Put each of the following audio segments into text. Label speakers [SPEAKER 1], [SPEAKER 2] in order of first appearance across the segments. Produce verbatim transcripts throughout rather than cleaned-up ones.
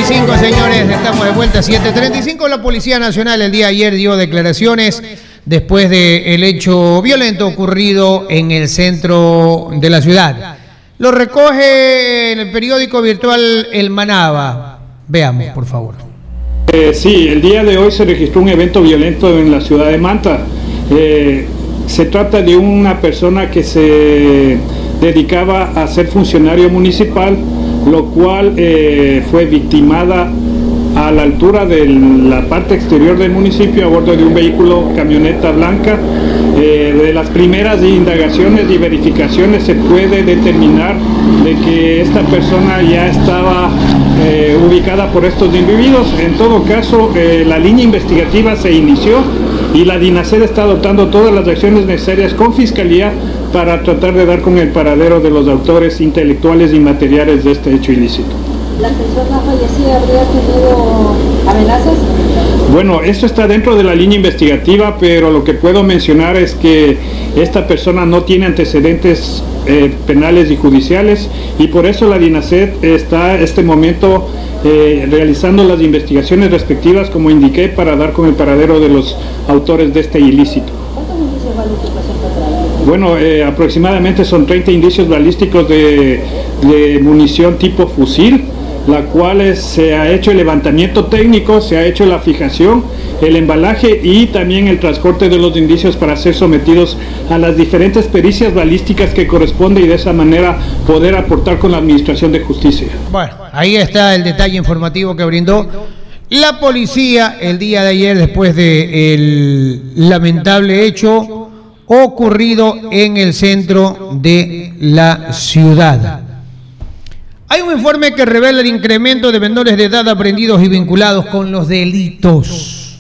[SPEAKER 1] y cinco, señores, estamos de vuelta. siete treinta y cinco, la Policía Nacional el día de ayer dio declaraciones después del hecho violento ocurrido en el centro de la ciudad. Lo recoge en el periódico virtual El Manaba. Veamos, por favor.
[SPEAKER 2] Eh, sí, el día de hoy se registró un evento violento en la ciudad de Manta. Eh, se trata de una persona que se dedicaba a ser funcionario municipal, lo cual eh, fue victimada a la altura de la parte exterior del municipio a bordo de un vehículo camioneta blanca. Eh, de las primeras indagaciones y verificaciones se puede determinar de que esta persona ya estaba eh, ubicada por estos individuos. En todo caso, eh, la línea investigativa se inició y la DINASED está adoptando todas las acciones necesarias con Fiscalía para tratar de dar con el paradero de los autores intelectuales y materiales de este hecho ilícito.
[SPEAKER 3] ¿La persona fallecida habría tenido amenazas?
[SPEAKER 2] Bueno, esto está dentro de la línea investigativa, pero lo que puedo mencionar es que esta persona no tiene antecedentes eh, penales y judiciales, y por eso la DINASED está en este momento eh, realizando las investigaciones respectivas, como indiqué, para dar con el paradero de los autores de este ilícito.
[SPEAKER 3] ¿Cuántos indicios balísticos se encontraron?
[SPEAKER 2] Bueno, eh, aproximadamente son treinta indicios balísticos de, de munición tipo fusil, la cual es, se ha hecho el levantamiento técnico, se ha hecho la fijación, el embalaje y también el transporte de los indicios para ser sometidos a las diferentes pericias balísticas que corresponde y de esa manera poder aportar con la Administración de Justicia.
[SPEAKER 1] Bueno, ahí está el detalle informativo que brindó la policía el día de ayer después del lamentable hecho ocurrido en el centro de la ciudad. Hay un informe que revela el incremento de menores de edad aprendidos y vinculados con los delitos.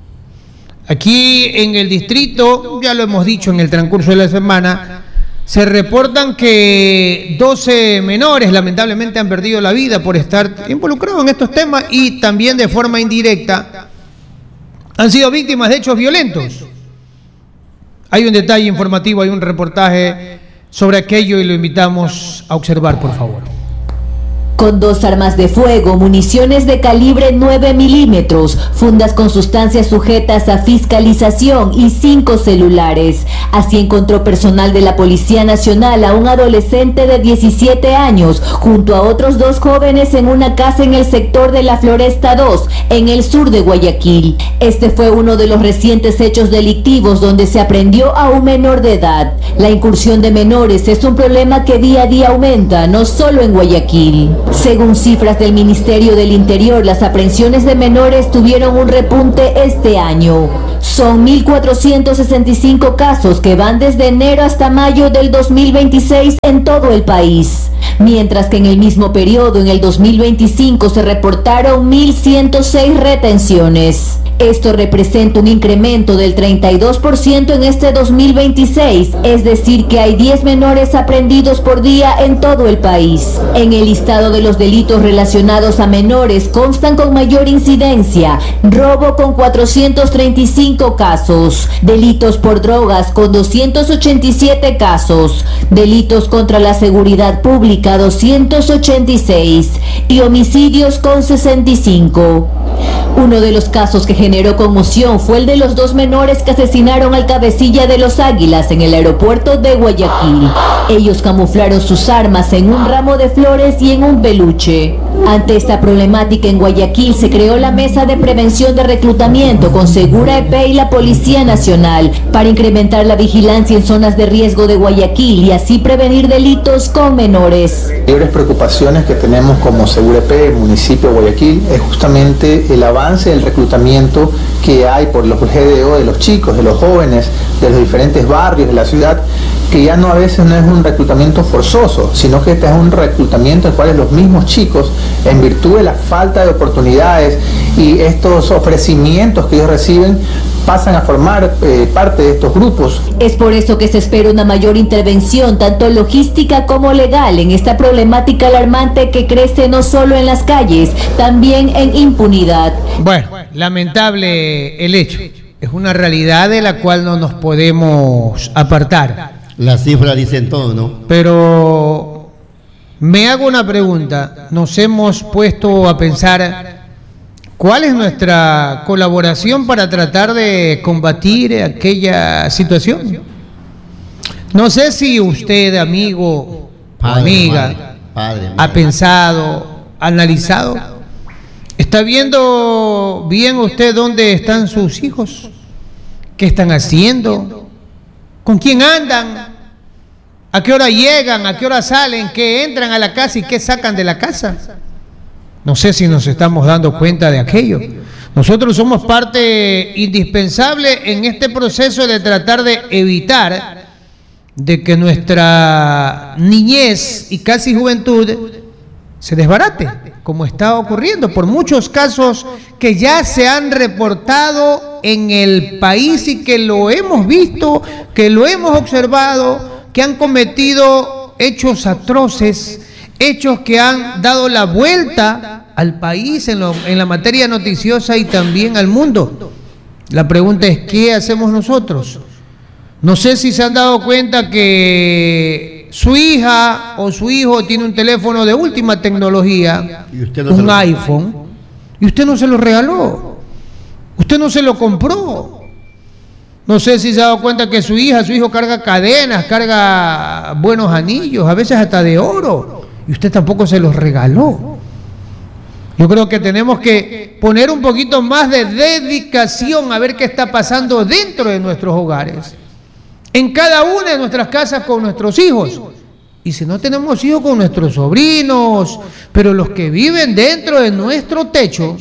[SPEAKER 1] Aquí en el distrito, ya lo hemos dicho en el transcurso de la semana, se reportan que doce menores lamentablemente han perdido la vida por estar involucrados en estos temas y también de forma indirecta han sido víctimas de hechos violentos. Hay un detalle informativo, hay un reportaje sobre aquello y lo invitamos a observar, por favor.
[SPEAKER 4] Con dos armas de fuego, municiones de calibre nueve milímetros, fundas con sustancias sujetas a fiscalización y cinco celulares. Así encontró personal de la Policía Nacional a un adolescente de diecisiete años junto a otros dos jóvenes en una casa en el sector de la Floresta dos, en el sur de Guayaquil. Este fue uno de los recientes hechos delictivos donde se aprehendió a un menor de edad. La incursión de menores es un problema que día a día aumenta, no solo en Guayaquil. Según cifras del Ministerio del Interior, las aprehensiones de menores tuvieron un repunte este año. Son mil cuatrocientos sesenta y cinco casos que van desde enero hasta mayo del dos mil veintiséis en todo el país. Mientras que en el mismo periodo, en el dos mil veinticinco, se reportaron mil ciento seis retenciones. Esto representa un incremento del treinta y dos por ciento en este dos mil veintiséis, es decir que hay diez menores aprehendidos por día en todo el país. En el listado de los delitos relacionados a menores constan con mayor incidencia: robo con cuatrocientos treinta y cinco casos, delitos por drogas con doscientos ochenta y siete casos, delitos contra la seguridad pública doscientos ochenta y seis y homicidios con sesenta y cinco. Uno de los casos que generó conmoción fue el de los dos menores que asesinaron al cabecilla de los Águilas en el aeropuerto de Guayaquil. Ellos camuflaron sus armas en un ramo de flores y en un peluche. Ante esta problemática en Guayaquil se creó la Mesa de Prevención de Reclutamiento con Segura E P y la Policía Nacional para incrementar la vigilancia en zonas de riesgo de Guayaquil y así prevenir delitos con menores.
[SPEAKER 5] Mayores preocupaciones que tenemos como Segura E P, municipio de Guayaquil, es justamente el avance del reclutamiento que hay por los G D O de los chicos, de los jóvenes, de los diferentes barrios de la ciudad, que ya no a veces no es un reclutamiento forzoso, sino que este es un reclutamiento en el cual los mismos chicos, en virtud de la falta de oportunidades y estos ofrecimientos que ellos reciben, pasan a formar eh, parte de estos grupos.
[SPEAKER 4] Es por eso que se espera una mayor intervención, tanto logística como legal, en esta problemática alarmante que crece no solo en las calles, también en impunidad.
[SPEAKER 1] Bueno, lamentable el hecho. Es una realidad de la cual no nos podemos apartar.
[SPEAKER 6] Las cifras dicen todo, ¿no?
[SPEAKER 1] Pero Me hago una pregunta. Nos hemos puesto a pensar cuál es nuestra colaboración para tratar de combatir aquella situación. No sé si usted, amigo o amiga, padre, ha pensado, analizado. ¿Está viendo bien usted dónde están sus hijos? ¿Qué están haciendo? ¿Con quién andan? ¿A qué hora llegan? ¿A qué hora salen? ¿Qué entran a la casa y qué sacan de la casa? No sé si nos estamos dando cuenta de aquello. Nosotros somos parte indispensable en este proceso de tratar de evitar de que nuestra niñez y casi juventud se desbarate, como está ocurriendo por muchos casos que ya se han reportado en el país y que lo hemos visto, que lo hemos observado, que han cometido hechos atroces, hechos que han dado la vuelta al país en, lo, en la materia noticiosa y también al mundo. La pregunta es, ¿qué hacemos nosotros? No sé si se han dado cuenta que su hija o su hijo tiene un teléfono de última tecnología, ¿y usted no un lo... iPhone, y usted no se lo regaló, usted no se lo compró. No sé si se ha dado cuenta que su hija, su hijo carga cadenas, carga buenos anillos, a veces hasta de oro, y usted tampoco se los regaló. Yo creo que tenemos que poner un poquito más de dedicación a ver qué está pasando dentro de nuestros hogares, en cada una de nuestras casas con nuestros hijos. Y si no tenemos hijos, con nuestros sobrinos, pero los que viven dentro de nuestro techo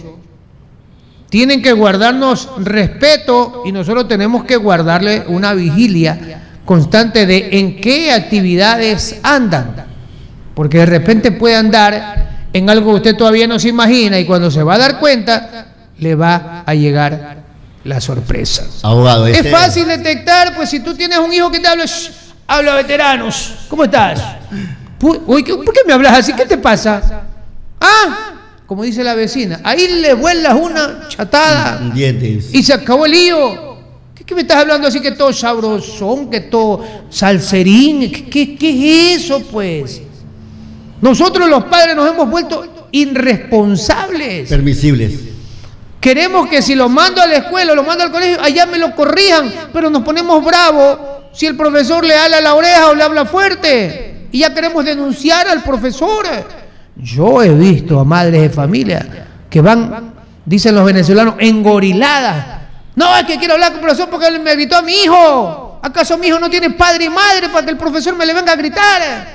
[SPEAKER 1] tienen que guardarnos respeto y nosotros tenemos que guardarle una vigilia constante de en qué actividades andan, porque de repente puede andar en algo que usted todavía no se imagina y cuando se va a dar cuenta le va a llegar la sorpresa. Abogado, este... es fácil detectar, pues si tú tienes un hijo que te habla, shh, habla veteranos, ¿cómo estás? Uy, ¿por qué me hablas así? ¿Qué te pasa? Ah, como dice la vecina, ahí le vuelas una chatada dientes y se acabó el lío. ¿Qué, qué me estás hablando así que todo sabrosón, que todo salserín? ¿Qué, qué, qué es eso, pues? Nosotros los padres nos hemos vuelto irresponsables, permisibles. Queremos que si lo mando a la escuela, lo mando al colegio, allá me lo corrijan, pero nos ponemos bravos si el profesor le habla a la oreja o le habla fuerte y ya queremos denunciar al profesor. Yo he visto a madres de familia que van, dicen los venezolanos, engoriladas. No, es que quiero hablar con el profesor porque él me gritó a mi hijo. ¿Acaso mi hijo no tiene padre y madre para que el profesor me le venga a gritar?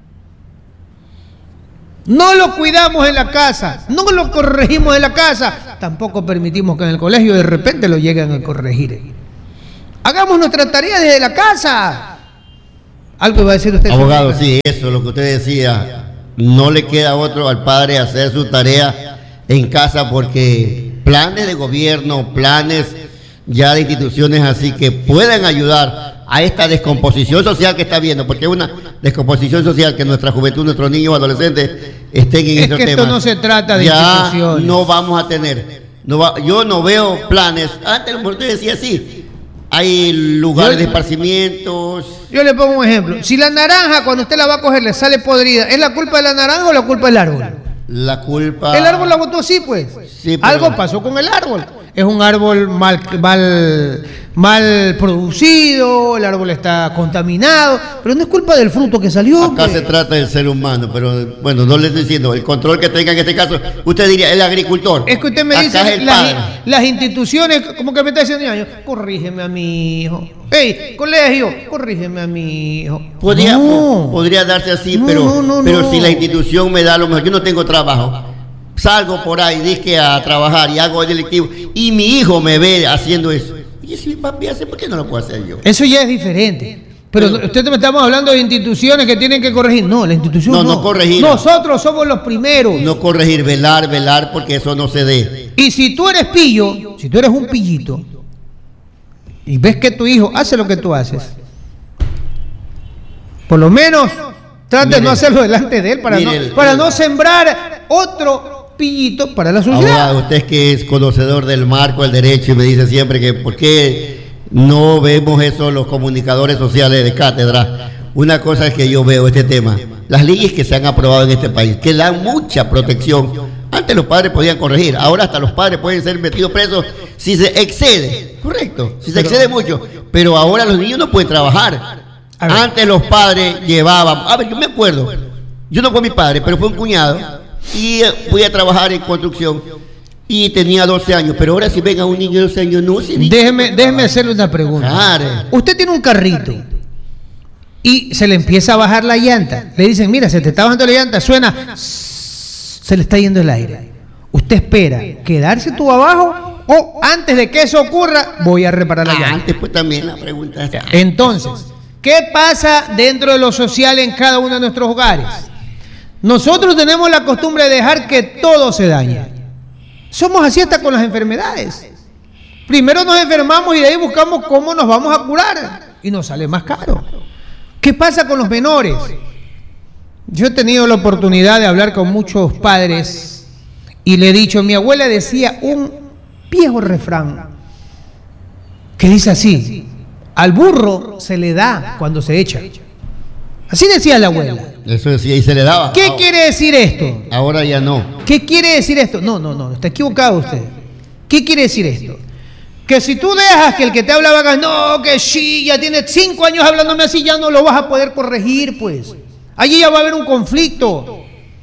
[SPEAKER 1] No lo cuidamos en la casa, no lo corregimos en la casa, tampoco permitimos que en el colegio de repente lo lleguen a corregir. Hagamos nuestra tarea desde la casa. ¿Algo iba a decir usted?
[SPEAKER 6] Abogado, sí, eso, lo que usted decía. No le queda a otro al padre hacer su tarea en casa porque planes de gobierno, planes ya de instituciones así que puedan ayudar a esta descomposición social que está viendo, porque es una descomposición social que nuestra juventud, nuestros niños, adolescentes estén en estos temas. Es que esto no se trata de instituciones. Ya no vamos a tener. No va, yo no veo planes. Antes usted decía así, hay lugares yo, de esparcimientos.
[SPEAKER 1] Yo le pongo un ejemplo. Si la naranja cuando usted la va a coger le sale podrida, ¿es la culpa de la naranja o la culpa del árbol?
[SPEAKER 6] La culpa...
[SPEAKER 1] El árbol la botó así, pues. Sí, pero... Algo pasó con el árbol. Es un árbol mal, mal, mal producido, el árbol está contaminado, pero no es culpa del fruto que salió.
[SPEAKER 6] Acá pues. Se trata del ser humano, pero bueno, no le estoy diciendo, el control que tenga en este caso, usted diría, el agricultor.
[SPEAKER 1] Es que usted me dice, las, las instituciones, como que me está diciendo, niño, corrígeme a mi hijo. Hey, colegio, corrígeme a mi hijo.
[SPEAKER 6] Podría, no. podría darse así, no, pero, no, no, pero no. Si la institución me da lo mejor, yo no tengo trabajo. Salgo por ahí, dije a trabajar y hago el delictivo y mi hijo me ve haciendo eso. Y si mi papi hace, ¿por qué no lo puedo hacer yo?
[SPEAKER 1] Eso ya es diferente. Pero, pero usted me estamos hablando de instituciones que tienen que corregir. No, la institución no. No, no corregir. Nosotros somos los primeros.
[SPEAKER 6] No corregir, velar, velar, porque eso no se dé.
[SPEAKER 1] Y si tú eres pillo, si tú eres un pillito y ves que tu hijo hace lo que tú haces, por lo menos trate de no hacerlo delante de él para, mire, no, para no sembrar otro pillito para la sociedad.
[SPEAKER 6] Abogado, usted que es conocedor del marco del derecho y me dice siempre que por qué no vemos eso los comunicadores sociales de cátedra. Una cosa es que yo veo este tema las leyes que se han aprobado en este país, que dan mucha protección. Antes los padres podían corregir, ahora hasta los padres pueden ser metidos presos si se excede, correcto, si se pero, excede mucho, pero ahora los niños no pueden trabajar. Antes los padres llevaban, a ver, yo me acuerdo, yo no fue mi padre, pero fue un cuñado, y fui a trabajar en construcción, y tenía doce años, pero ahora si ven a un niño de doce años, no se
[SPEAKER 1] Déjeme, déjeme hacerle una pregunta. Claro. Usted tiene un carrito, y se le empieza a bajar la llanta, le dicen, mira, se te está bajando la llanta, suena... se le está yendo el aire. Usted espera quedarse tú abajo o antes de que eso ocurra voy a reparar la llanta.
[SPEAKER 6] Antes pues también la pregunta está.
[SPEAKER 1] Entonces, ¿qué pasa dentro de lo social en cada uno de nuestros hogares? Nosotros tenemos la costumbre de dejar que todo se dañe. Somos así hasta con las enfermedades. Primero nos enfermamos y de ahí buscamos cómo nos vamos a curar y nos sale más caro. ¿Qué pasa con los menores? Yo he tenido la oportunidad de hablar con muchos padres y le he dicho, mi abuela decía un viejo refrán que dice así, al burro se le da cuando se echa. Así decía la abuela.
[SPEAKER 6] Eso decía y se le daba.
[SPEAKER 1] ¿Qué quiere decir esto?
[SPEAKER 6] Ahora ya no.
[SPEAKER 1] ¿Qué quiere decir esto? No, no, no, está equivocado usted. ¿Qué quiere decir esto? Que si tú dejas que el que te hablaba haga, no, que sí, ya tiene cinco años hablándome así, ya no lo vas a poder corregir, pues. Allí ya va a haber un conflicto.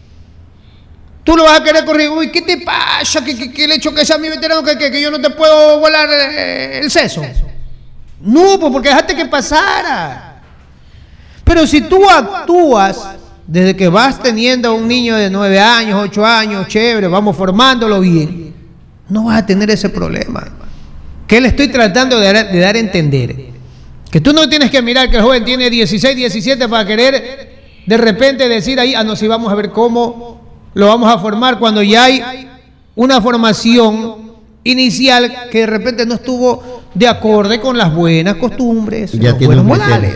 [SPEAKER 1] Tú lo vas a querer corregir. Uy, ¿qué te pasa? ¿Qué, qué, qué le hecho que sea mi veterano? ¿Que, que, que yo no te puedo volar eh, el seso? No, pues porque dejaste que pasara. Pero si tú actúas desde que vas teniendo a un niño de nueve años, ocho años, chévere, vamos formándolo bien, no vas a tener ese problema. ¿Qué le estoy tratando de dar, de dar a entender? Que tú no tienes que mirar que el joven tiene dieciséis, diecisiete para querer de repente decir ahí, ah, no, si vamos a ver cómo lo vamos a formar cuando ya hay una formación inicial que de repente no estuvo de acorde con las buenas costumbres,
[SPEAKER 6] ya
[SPEAKER 1] los buenos modales.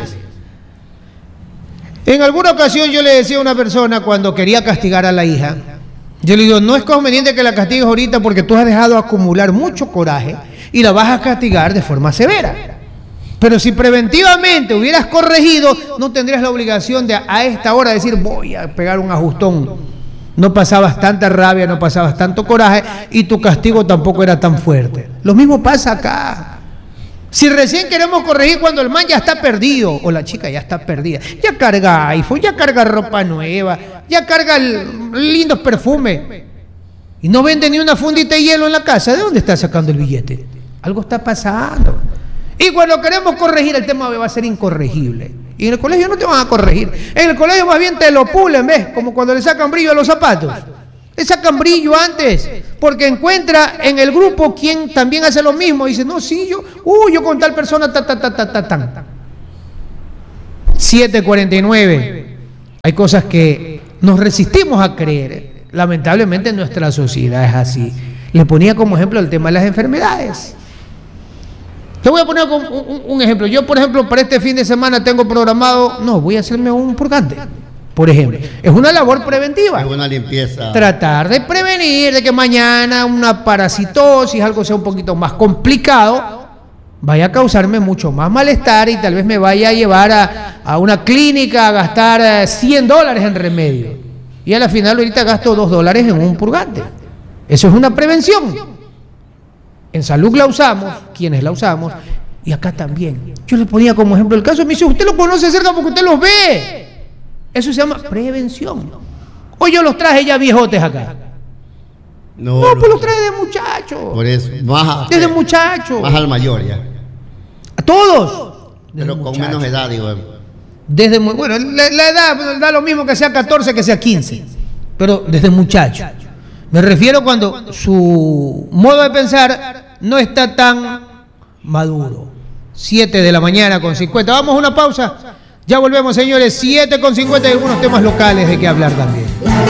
[SPEAKER 1] En alguna ocasión yo le decía a una persona cuando quería castigar a la hija, yo le digo, no es conveniente que la castigues ahorita porque tú has dejado acumular mucho coraje y la vas a castigar de forma severa. Pero si preventivamente hubieras corregido, no tendrías la obligación de a esta hora decir voy a pegar un ajustón. No pasabas tanta rabia, no pasabas tanto coraje y tu castigo tampoco era tan fuerte. Lo mismo pasa acá. Si recién queremos corregir cuando el man ya está perdido o la chica ya está perdida, ya carga iPhone, ya carga ropa nueva, ya carga lindos perfumes y no vende ni una fundita de hielo en la casa, ¿de dónde está sacando el billete? Algo está pasando. Y cuando queremos corregir, el tema va a ser incorregible. Y en el colegio no te van a corregir. En el colegio más bien te lo pulen, ¿ves? Como cuando le sacan brillo a los zapatos. Le sacan brillo antes, porque encuentra en el grupo quien también hace lo mismo. Y dice, no, sí, yo, uh, yo con tal persona, ta, ta, ta, ta, ta, ta. siete cuarenta y nueve. Hay cosas que nos resistimos a creer. Lamentablemente en nuestra sociedad es así. Le ponía como ejemplo el tema de las enfermedades. Te voy a poner un, un, un ejemplo. Yo, por ejemplo, para este fin de semana tengo programado, no, voy a hacerme un purgante, por ejemplo. Es una labor preventiva.
[SPEAKER 6] Es una limpieza.
[SPEAKER 1] Tratar de prevenir de que mañana una parasitosis, algo sea un poquito más complicado, vaya a causarme mucho más malestar y tal vez me vaya a llevar a, a una clínica a gastar cien dólares en remedio. Y a la final ahorita gasto dos dólares en un purgante. Eso es una prevención. En salud la usamos, quienes la usamos, y acá también. Yo le ponía como ejemplo el caso de mis hijos. Usted los conoce cerca porque usted los ve. Eso se llama prevención. Hoy yo los traje ya viejotes acá. No, no pues los traje de muchachos.
[SPEAKER 6] Por eso, más
[SPEAKER 1] desde muchachos.
[SPEAKER 6] Más al mayor ya.
[SPEAKER 1] A todos.
[SPEAKER 6] Pero con menos edad, digo.
[SPEAKER 1] Desde muy, bueno, la, la edad da lo mismo que sea catorce que sea quince. Pero desde muchacho. Me refiero cuando su modo de pensar no está tan maduro. siete de la mañana con cincuenta. Vamos a una pausa. Ya volvemos, señores. siete con cincuenta y algunos temas locales de qué hablar también.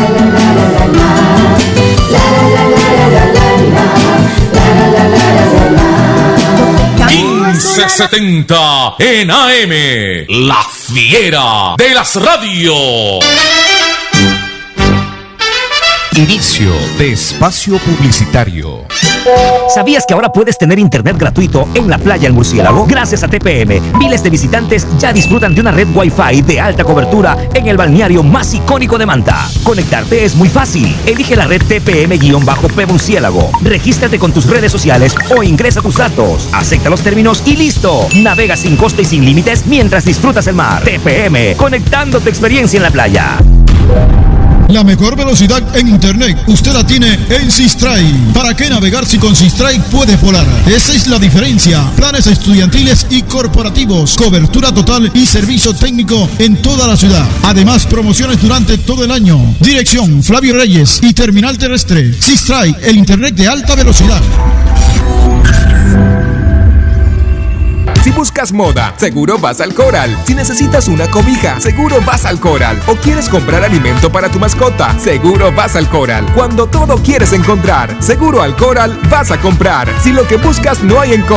[SPEAKER 7] quince setenta en A M. La Fiera de las radios.
[SPEAKER 8] Inicio de espacio publicitario. ¿Sabías que ahora puedes tener internet gratuito en la playa El Murciélago? Gracias a T P M, miles de visitantes ya disfrutan de una red Wi-Fi de alta cobertura en el balneario más icónico de Manta. Conectarte es muy fácil. Elige la red T P M-P Murciélago. Regístrate con tus redes sociales o ingresa tus datos. Acepta los términos y listo. Navega sin coste y sin límites mientras disfrutas el mar. T P M, conectando tu experiencia en la playa.
[SPEAKER 9] La mejor velocidad en internet usted la tiene en Sistray. ¿Para qué navegar si con Sistray puede volar? Esa es la diferencia. Planes estudiantiles y corporativos, cobertura total y servicio técnico en toda la ciudad. Además, promociones durante todo el año. Dirección Flavio Reyes y Terminal Terrestre. Sistray, el internet de alta velocidad.
[SPEAKER 10] Si buscas moda, seguro vas al Coral. Si necesitas una cobija, seguro vas al Coral. O quieres comprar alimento para tu mascota, seguro vas al Coral. Cuando todo quieres encontrar, seguro al Coral vas a comprar. Si lo que buscas no hay en Coral,